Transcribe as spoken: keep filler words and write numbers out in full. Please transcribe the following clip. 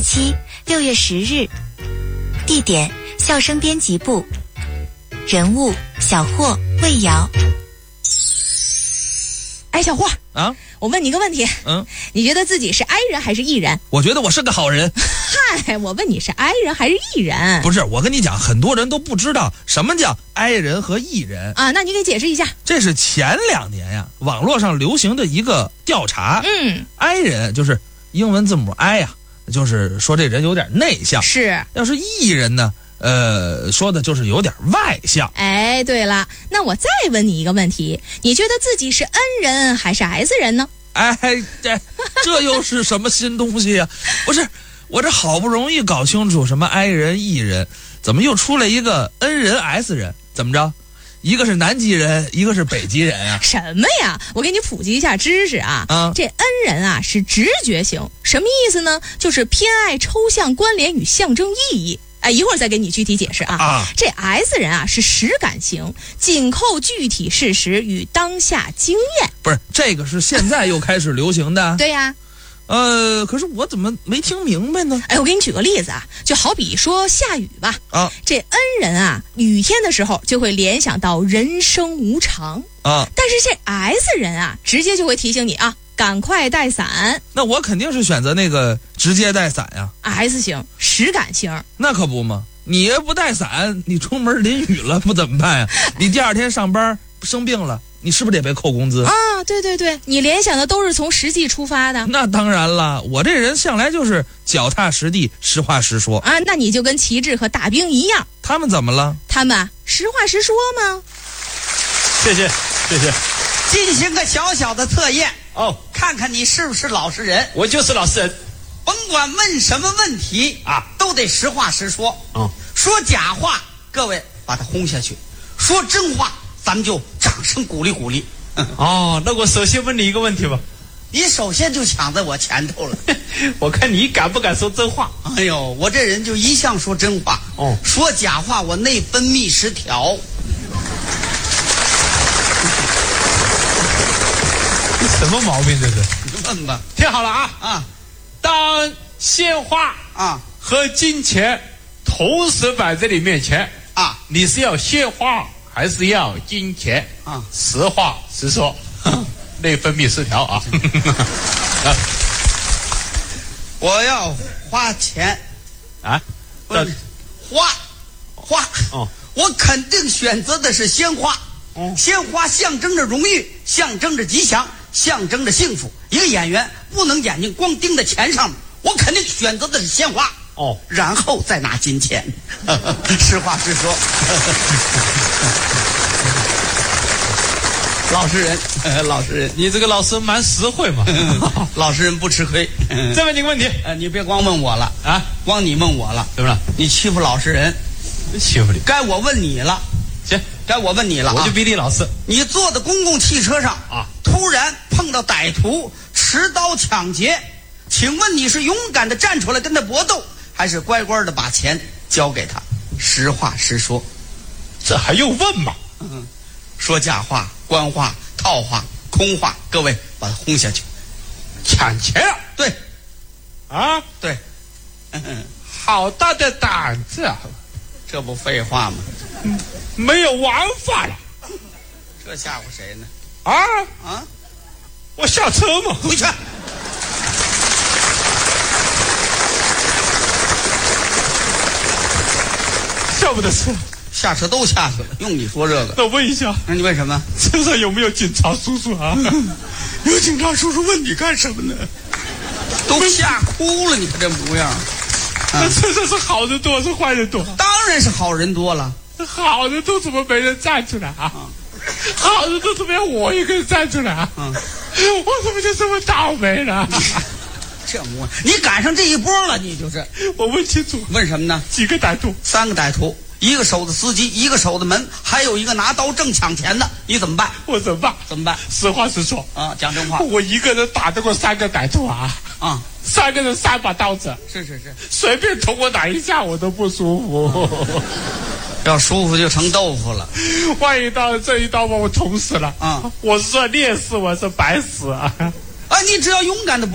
期六月十日，地点笑声编辑部，人物小霍、魏瑶。 哎，小霍啊， 我问你一个问题， 嗯， 你觉得自己是 I 人还是 E 人？ 我觉得我是个好人。 嗨，我问你是 I 人还是 E 人？ 不是，我跟你讲，很多人都不知道什么叫 I 人和 E 人啊，那你给解释一下。 这是前两年呀，网络上流行的一个调查。 嗯 ，I 人就是英文字母 I 呀，就是说这人有点内向。 是。 要是 E 人呢？呃，说的就是有点外向。 哎，对了，那我再问你一个问题，你觉得自己是 N 人还是 S 人呢？ 哎，这这又是什么新东西呀、啊？不是，我这好不容易搞清楚什么 I 人 E 人，怎么又出来一个 N 人 S 人？怎么着？一个是南极人，一个是北极人啊？ 什么呀？我给你普及一下知识啊。 啊， 这 N 人啊是直觉型，什么意思呢？就是偏爱抽象关联与象征意义。哎，一会儿再给你具体解释啊。 啊， 这 S 人啊是实感型，紧扣具体事实与当下经验。 不是，这个是现在又开始流行的。 对呀、 啊，呃，可是我怎么没听明白呢？ 哎，我给你举个例子啊，就好比说下雨吧。 啊， 这 N 人啊，雨天的时候就会联想到人生无常啊， 但是这 S 人啊，直接就会提醒你啊，赶快带伞。 那我肯定是选择那个直接带伞呀。 S 型，实感型。 那可不嘛，你要不带伞，你出门淋雨了不怎么办呀？你第二天上班生病了，你是不是得被扣工资啊？对对对，你联想的都是从实际出发的。 那当然了，我这人向来就是脚踏实地，实话实说啊。那你就跟旗帜和大兵一样。 他们怎么了？ 他们啊，实话实说吗？ 谢谢谢谢。 进行个小小的测验哦， 看看你是不是老实人。 我就是老实人， 甭管问什么问题啊， 都得实话实说。 嗯， 说假话，各位把它轰下去；说真话，咱们就掌声鼓励鼓励。 哦，那我首先问你一个问题吧。 你首先就抢在我前头了， 我看你敢不敢说真话？ 哎呦，我这人就一向说真话。 哦， 说假话我内分泌失调。 什么毛病这是？ 你问吧。 听好了啊啊！ 当鲜花啊和金钱同时摆在你面前啊， 你是要鲜花还是要金钱啊？ 实话实说，内分泌失调啊！ 我要花钱啊， 不花花哦， 我肯定选择的是鲜花。 哦， 鲜花象征着荣誉，象征着吉祥，象征着幸福。一个演员不能眼睛光盯在钱上面，我肯定选择的是鲜花。 哦， 然后再拿金钱。实话实说。老实人，老实人， 你这个老师蛮实惠嘛。 老实人不吃亏。 再问你个问题， 呃，你别光问我了啊， 光你问我了， 怎么了？ 你欺负老实人， 欺负你？ 该我问你了。 行， 该我问你了、啊， 我就比你老实。 你坐在公共汽车上啊， 突然碰到歹徒持刀抢劫，请问你是勇敢的站出来跟他搏斗，还是乖乖的把钱交给他？实话实说。 这还用问吗？ 嗯，说假话、官话、套话、空话，各位把他轰下去。 抢钱啊？ 对， 啊， 对， 好大的胆子啊！ 这不废话吗？ 嗯，没有玩法了。 这吓唬谁呢？ 啊啊！ 我下车嘛， 回去。 下不得车， 下车都下去了，用你说这个？ 那问一下， 那你问什么？ 车上有没有警察叔叔啊？ 有警察叔叔问你干什么呢？都吓哭了，你看这模样。 那车上是好人多还是坏人多？ 当然是好人多了。 好人都怎么没人站出来啊？好人都怎么样我一个人站出来啊？ 嗯， 我怎么就这么倒霉了？ 这模样，你赶上这一波了，你就是。 我问清楚， 问什么呢？ 几个歹徒？ 三个歹徒，一个守着司机，一个守着门，还有一个拿刀正抢钱的，你怎么办？ 我怎么办？ 怎么办？ 实话实说啊，讲真话。 我一个人打得过三个歹徒啊？ 啊， 三个人三把刀子， 是是是， 随便捅我哪一下我都不舒服。 要舒服就成豆腐了。 万一到这一刀把我捅死了啊， 我是算烈死我是白死啊？ 啊，你只要勇敢的。